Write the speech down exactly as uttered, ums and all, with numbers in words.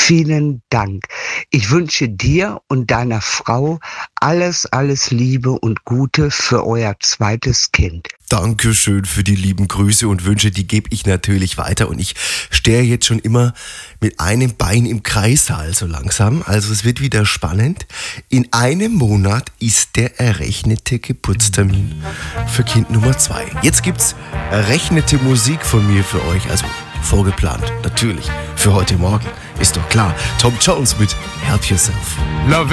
vielen Dank. Ich wünsche dir und deiner Frau alles, alles Liebe und Gute für euer zweites Kind. Dankeschön für die lieben Grüße und Wünsche, die gebe ich natürlich weiter. Und ich stehe jetzt schon immer mit einem Bein im Kreissaal so langsam. Also es wird wieder spannend. In einem Monat ist der errechnete Geburtstermin für Kind Nummer zwei. Jetzt gibt's errechnete Musik von mir für euch, also vorgeplant, natürlich, für heute Morgen. Ist doch klar. Tom Jones mit Help Yourself. Love